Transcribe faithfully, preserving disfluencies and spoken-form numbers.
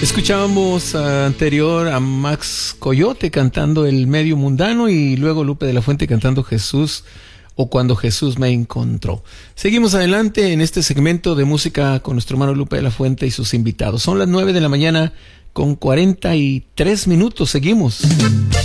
Escuchábamos uh, anterior a Max Coyote cantando El Medio Mundano y luego Lupe de la Fuente cantando Jesús o Cuando Jesús me encontró. Seguimos adelante en este segmento de música con nuestro hermano Lupe de la Fuente y sus invitados. Son las nueve de la mañana con cuarenta y tres minutos. Seguimos.